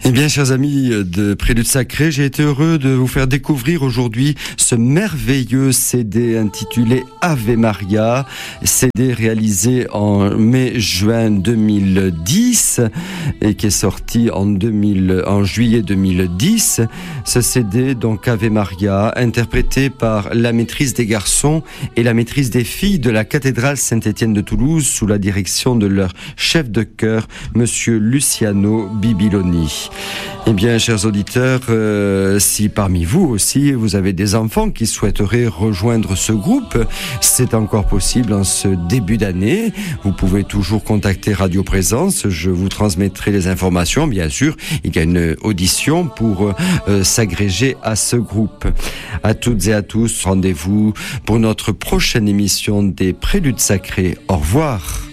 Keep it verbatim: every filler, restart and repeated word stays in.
Eh bien, chers amis de Prélude Sacré, j'ai été heureux de vous faire découvrir aujourd'hui ce merveilleux C D intitulé Ave Maria, C D réalisé en mai-juin deux mille dix et qui est sorti en, deux mille, en juillet deux mille dix. Ce C D, donc Ave Maria, interprété par la maîtrise des garçons et la maîtrise des filles de la cathédrale Saint-Étienne de Toulouse sous la direction de leur chef de chœur, Monsieur Luciano Bibiloni. Eh bien, chers auditeurs, euh, si parmi vous aussi, vous avez des enfants qui souhaiteraient rejoindre ce groupe, c'est encore possible en ce début d'année. Vous pouvez toujours contacter Radio Présence, je vous transmettrai les informations. Bien sûr, il y a une audition pour euh, s'agréger à ce groupe. À toutes et à tous, rendez-vous pour notre prochaine émission des Préludes Sacrés. Au revoir.